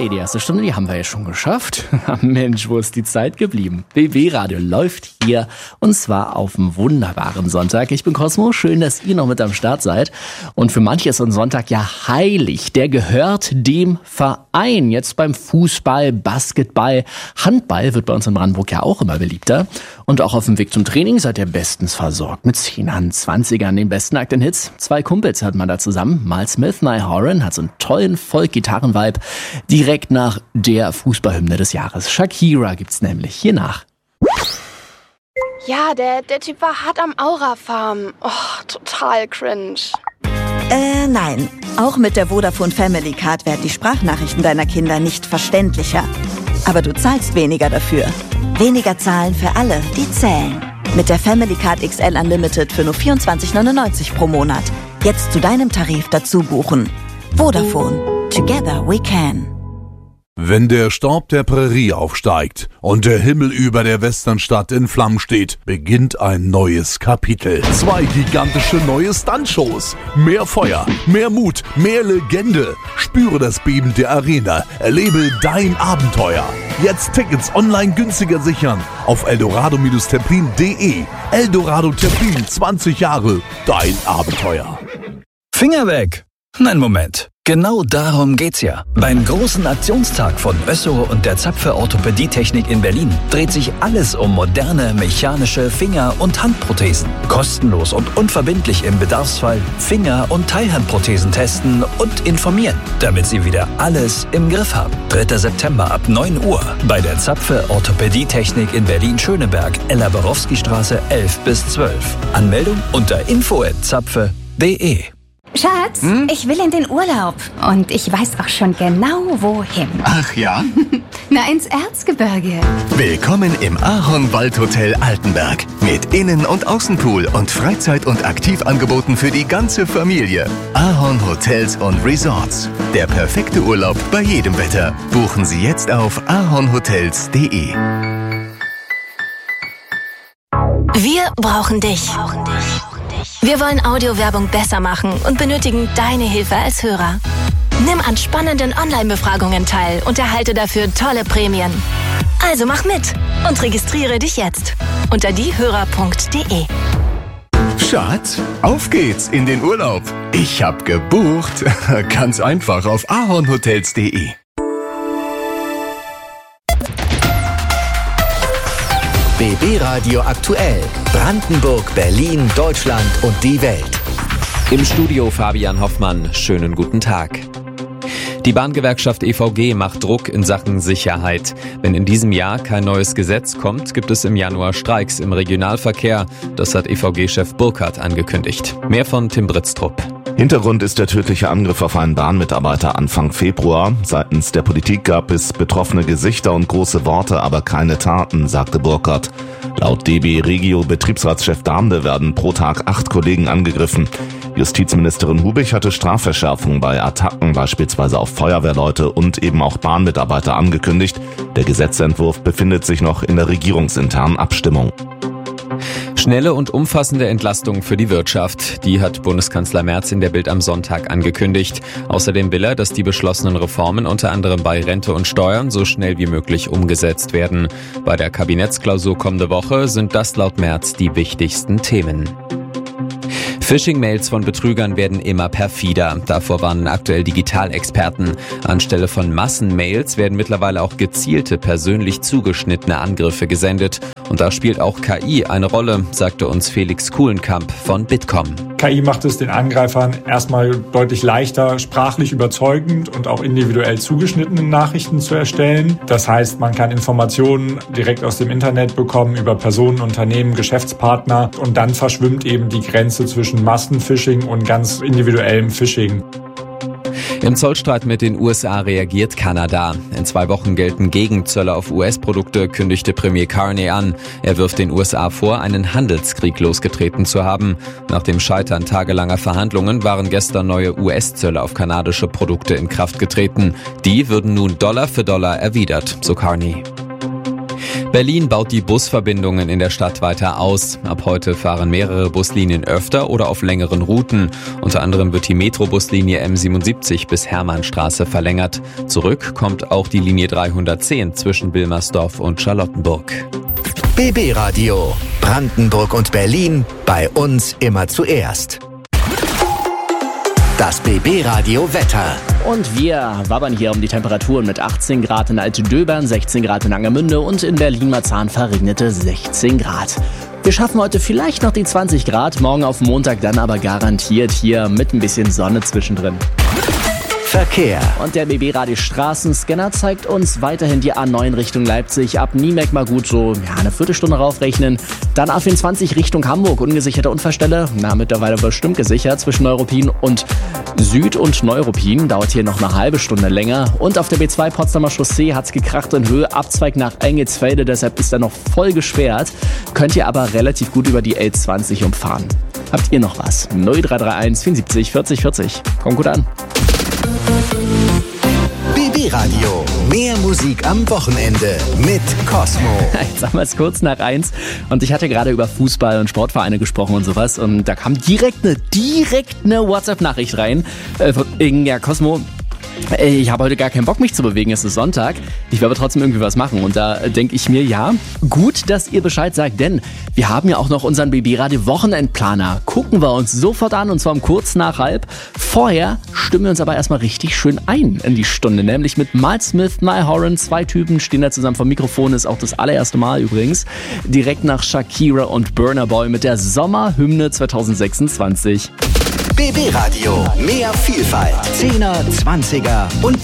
die erste Stunde, die haben wir ja schon geschafft. Mensch, wo ist die Zeit geblieben? BB Radio läuft hier und zwar auf einem wunderbaren Sonntag. Ich bin Cosmo, schön, dass ihr noch mit am Start seid. Und für manche ist so ein Sonntag ja heilig. Der gehört dem Verein. Jetzt beim Fußball, Basketball, Handball wird bei uns in Brandenburg ja auch immer beliebter. Und auch auf dem Weg zum Training seid ihr bestens versorgt. Mit 10ern, 20ern, den besten aktuellen Hits. 2 Kumpels hört man da zusammen. Mal Smith, Niall Horan hat so einen tollen Folk-Gitarren-Vibe. Direkt nach der Fußballhymne des Jahres. Shakira gibt's nämlich hier nach. Ja, der Typ war hart am Aura-Farm. Oh, total cringe. Nein. Auch mit der Vodafone Family Card werden die Sprachnachrichten deiner Kinder nicht verständlicher. Aber du zahlst weniger dafür. Weniger zahlen für alle, die zählen. Mit der Family Card XL Unlimited für nur 24,99 pro Monat. Jetzt zu deinem Tarif dazu buchen. Vodafone. Together we can. Wenn der Staub der Prärie aufsteigt und der Himmel über der Westernstadt in Flammen steht, beginnt ein neues Kapitel. 2 gigantische neue Stuntshows. Mehr Feuer, mehr Mut, mehr Legende. Spüre das Beben der Arena. Erlebe dein Abenteuer. Jetzt Tickets online günstiger sichern auf eldorado-terplin.de. Eldorado Terplin, 20 Jahre. Dein Abenteuer. Finger weg! Nein, Moment. Genau darum geht's ja. Beim großen Aktionstag von Össo und der Zapfe Orthopädietechnik in Berlin dreht sich alles um moderne mechanische Finger- und Handprothesen. Kostenlos und unverbindlich im Bedarfsfall Finger- und Teilhandprothesen testen und informieren, damit Sie wieder alles im Griff haben. 3. September ab 9 Uhr bei der Zapfe Orthopädietechnik in Berlin-Schöneberg, Ella-Borowski-Straße 11 bis 12. Anmeldung unter info@zapfe.de. Schatz, ich will in den Urlaub. Und ich weiß auch schon genau, wohin. Ach ja? Na, ins Erzgebirge. Willkommen im Ahorn-Waldhotel Altenberg. Mit Innen- und Außenpool und Freizeit- und Aktivangeboten für die ganze Familie. Ahorn Hotels und Resorts. Der perfekte Urlaub bei jedem Wetter. Buchen Sie jetzt auf ahornhotels.de. Wir brauchen dich. Wir wollen Audiowerbung besser machen und benötigen deine Hilfe als Hörer. Nimm an spannenden Online-Befragungen teil und erhalte dafür tolle Prämien. Also mach mit und registriere dich jetzt unter diehörer.de. Schatz, auf geht's in den Urlaub. Ich hab gebucht. Ganz einfach auf ahornhotels.de. BB Radio aktuell. Brandenburg, Berlin, Deutschland und die Welt. Im Studio Fabian Hoffmann. Schönen guten Tag. Die Bahngewerkschaft EVG macht Druck in Sachen Sicherheit. Wenn in diesem Jahr kein neues Gesetz kommt, gibt es im Januar Streiks im Regionalverkehr. Das hat EVG-Chef Burkhardt angekündigt. Mehr von Tim Britztrup. Hintergrund ist der tödliche Angriff auf einen Bahnmitarbeiter Anfang Februar. Seitens der Politik gab es betroffene Gesichter und große Worte, aber keine Taten, sagte Burkhardt. Laut DB Regio Betriebsratschef Damde werden pro Tag 8 Kollegen angegriffen. Justizministerin Hubich hatte Strafverschärfungen bei Attacken, beispielsweise auf Feuerwehrleute und eben auch Bahnmitarbeiter angekündigt. Der Gesetzentwurf befindet sich noch in der regierungsinternen Abstimmung. Schnelle und umfassende Entlastung für die Wirtschaft. Die hat Bundeskanzler Merz in der Bild am Sonntag angekündigt. Außerdem will er, dass die beschlossenen Reformen unter anderem bei Rente und Steuern so schnell wie möglich umgesetzt werden. Bei der Kabinettsklausur kommende Woche sind das laut Merz die wichtigsten Themen. Phishing-Mails von Betrügern werden immer perfider. Davor warnen aktuell Digitalexperten. Anstelle von Massenmails werden mittlerweile auch gezielte, persönlich zugeschnittene Angriffe gesendet. Und da spielt auch KI eine Rolle, sagte uns Felix Kuhlenkamp von Bitkom. KI macht es den Angreifern erstmal deutlich leichter, sprachlich überzeugend und auch individuell zugeschnittene Nachrichten zu erstellen. Das heißt, man kann Informationen direkt aus dem Internet bekommen über Personen, Unternehmen, Geschäftspartner und dann verschwimmt eben die Grenze zwischen Massenphishing und ganz individuellem Phishing. Im Zollstreit mit den USA reagiert Kanada. In 2 Wochen gelten Gegenzölle auf US-Produkte, kündigte Premier Carney an. Er wirft den USA vor, einen Handelskrieg losgetreten zu haben. Nach dem Scheitern tagelanger Verhandlungen waren gestern neue US-Zölle auf kanadische Produkte in Kraft getreten. Die würden nun Dollar für Dollar erwidert, so Carney. Berlin baut die Busverbindungen in der Stadt weiter aus. Ab heute fahren mehrere Buslinien öfter oder auf längeren Routen. Unter anderem wird die Metrobuslinie M77 bis Hermannstraße verlängert. Zurück kommt auch die Linie 310 zwischen Wilmersdorf und Charlottenburg. BB Radio. Brandenburg und Berlin. Bei uns immer zuerst. Das BB Radio Wetter. Und wir wabbern hier um die Temperaturen mit 18 Grad in Altdöbern, 16 Grad in Angermünde und in Berlin-Marzahn verregnete 16 Grad. Wir schaffen heute vielleicht noch die 20 Grad, morgen auf Montag dann aber garantiert hier mit ein bisschen Sonne zwischendrin. Verkehr. Und der BB-Radio Straßenscanner zeigt uns weiterhin die A9 Richtung Leipzig. Ab Niemek mal gut so eine Viertelstunde raufrechnen. Dann A24 Richtung Hamburg. Ungesicherte Unfallstelle. Mittlerweile bestimmt gesichert. Zwischen Neuruppin und Süd- und Neuruppin. Dauert hier noch eine halbe Stunde länger. Und auf der B2 Potsdamer Chaussee hat's gekracht in Höhe. Abzweig nach Engelsfelde. Deshalb ist er noch voll gesperrt. Könnt ihr aber relativ gut über die L20 umfahren. Habt ihr noch was? 0331 74 40 40. Kommt gut an. BB Radio. Mehr Musik am Wochenende mit Cosmo. Jetzt haben wir es kurz nach 1 und ich hatte gerade über Fußball und Sportvereine gesprochen und sowas und da kam direkt eine WhatsApp-Nachricht rein. Ja, Cosmo, ich habe heute gar keinen Bock, mich zu bewegen, es ist Sonntag. Ich werde aber trotzdem irgendwie was machen. Und da denke ich mir, ja, gut, dass ihr Bescheid sagt, denn wir haben ja auch noch unseren BB-Radio-Wochenendplaner. Gucken wir uns sofort an, und zwar um kurz nach 12:30. Vorher stimmen wir uns aber erstmal richtig schön ein in die Stunde, nämlich mit Miles Smith, Niall Horan, 2 Typen stehen da zusammen vom Mikrofon, ist auch das allererste Mal übrigens. Direkt nach Shakira und Burna Boy mit der Sommerhymne 2026. BB Radio. Mehr Vielfalt. 10er, 20er und